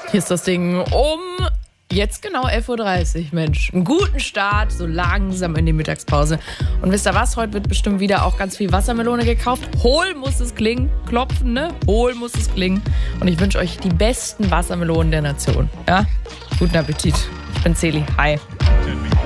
Hier ist das Ding um jetzt genau 11.30 Uhr, Mensch. Einen guten Start, so langsam in die Mittagspause. Und wisst ihr was? Heute wird bestimmt wieder auch ganz viel Wassermelone gekauft. Hohl muss es klingen. Klopfen, ne? Hohl muss es klingen. Und ich wünsche euch die besten Wassermelonen der Nation. Ja? Guten Appetit. Ich bin Celi. Hi.